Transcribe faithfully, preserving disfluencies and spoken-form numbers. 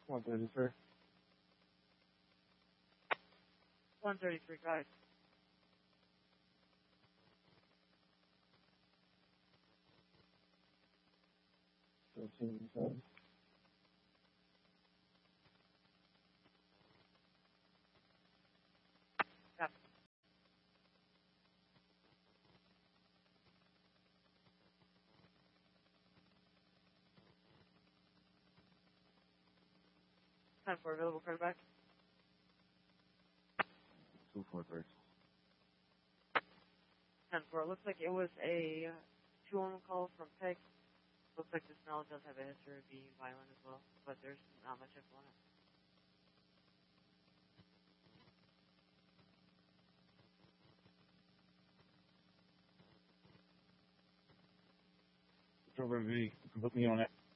one thirty-three. one thirty-three, guys. thirteen seven. Yep. Time for available quarterback. two four three. ten four. It looks like it was a two one call from Peg. Looks like this smell does have a history of being violent as well, but there's not much info on it. Control V, put me on it.